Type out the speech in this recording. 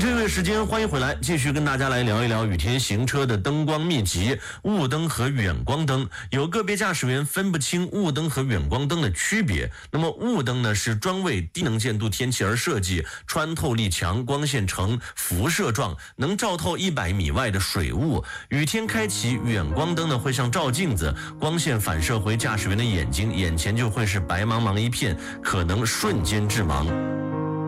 这位时间，欢迎回来，继续跟大家来聊一聊雨天行车的灯光秘籍——雾灯和远光灯。有个别驾驶员分不清雾灯和远光灯的区别。那么雾灯呢，是专为低能见度天气而设计，穿透力强，光线呈辐射状，能照透100米外的水雾。雨天开启远光灯呢，会像照镜子，光线反射回驾驶员的眼睛，眼前就会是白茫茫一片，可能瞬间致盲。